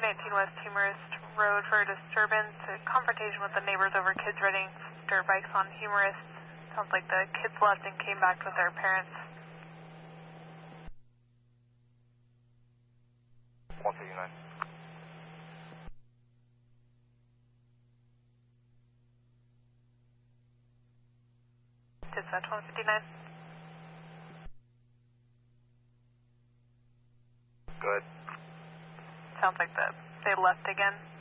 319 West Humorist Road for a disturbance, a confrontation with the neighbors over kids riding dirt bikes on Humorist. Sounds like the kids left and came back with their parents. 159. Dispatch 159. Good. Sounds like they left again.